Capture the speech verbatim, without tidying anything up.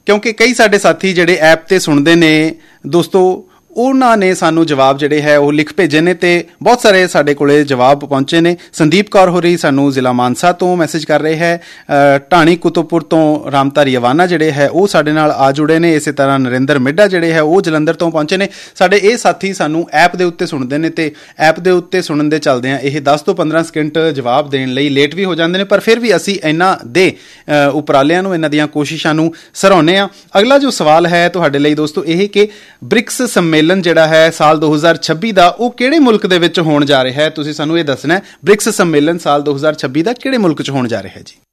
ਕਿਉਂਕਿ ਕਈ ਸਾਡੇ ਸਾਥੀ ਜਿਹੜੇ ਐਪ 'ਤੇ ਸੁਣਦੇ ਨੇ ਦੋਸਤੋ, ਉਹਨਾਂ ਨੇ ਸਾਨੂੰ ਜਵਾਬ ਜਿਹੜੇ ਹੈ ਉਹ ਲਿਖ ਭੇਜੇ ਨੇ ਅਤੇ ਬਹੁਤ ਸਾਰੇ ਸਾਡੇ ਕੋਲ ਜਵਾਬ ਪਹੁੰਚੇ ਨੇ। ਸੰਦੀਪ ਕੌਰ ਹੋਰੀ ਸਾਨੂੰ ਜ਼ਿਲ੍ਹਾ ਮਾਨਸਾ ਤੋਂ ਮੈਸੇਜ ਕਰ ਰਹੇ ਹੈ। ਢਾਣੀ ਕੁਤਬਪੁਰ ਤੋਂ ਰਾਮਧਾਰੀ ਅਵਾਨਾ ਜਿਹੜੇ ਹੈ ਉਹ ਸਾਡੇ ਨਾਲ ਆ ਜੁੜੇ ਨੇ। ਇਸੇ ਤਰ੍ਹਾਂ ਨਰਿੰਦਰ ਮਿੱਡਾ ਜਿਹੜੇ ਹੈ ਉਹ ਜਲੰਧਰ ਤੋਂ ਪਹੁੰਚੇ ਨੇ। ਸਾਡੇ ਇਹ ਸਾਥੀ ਸਾਨੂੰ ਐਪ ਦੇ ਉੱਤੇ ਸੁਣਦੇ ਨੇ ਅਤੇ ਐਪ ਦੇ ਉੱਤੇ ਸੁਣਨ ਦੇ ਚੱਲਦਿਆਂ ਇਹ ਦਸ ਤੋਂ ਪੰਦਰਾਂ ਸਕਿੰਟ ਜਵਾਬ ਦੇਣ ਲਈ ਲੇਟ ਵੀ ਹੋ ਜਾਂਦੇ ਨੇ, ਪਰ ਫਿਰ ਵੀ ਅਸੀਂ ਇਹਨਾਂ ਦੇ ਉਪਰਾਲਿਆਂ ਨੂੰ, ਇਹਨਾਂ ਦੀਆਂ ਕੋਸ਼ਿਸ਼ਾਂ ਨੂੰ ਸਰਾਹੁੰਦੇ ਹਾਂ। ਅਗਲਾ ਜੋ ਸਵਾਲ ਹੈ ਤੁਹਾਡੇ ਲਈ ਦੋਸਤੋ ਇਹ ਕਿ ਬ੍ਰਿਕਸ ਸੰਮੇਲਨ ਜਿਹੜਾ ਹੈ ਸਾਲ ਦੋ ਹਜ਼ਾਰ ਛੱਬੀ ਦਾ ਉਹ ਕਿਹੜੇ ਮੁਲਕ ਦੇ ਵਿੱਚ ਹੋਣ ਜਾ ਰਿਹਾ ਹੈ? ਤੁਸੀਂ ਸਾਨੂੰ ਇਹ ਦੱਸਣਾ। ਬ੍ਰਿਕਸ ਸੰਮੇਲਨ ਸਾਲ ਦੋ ਹਜ਼ਾਰ ਛੱਬੀ ਦਾ ਕਿਹੜੇ ਮੁਲਕ 'ਚ ਹੋਣ ਜਾ ਰਿਹਾ ਹੈ ਜੀ?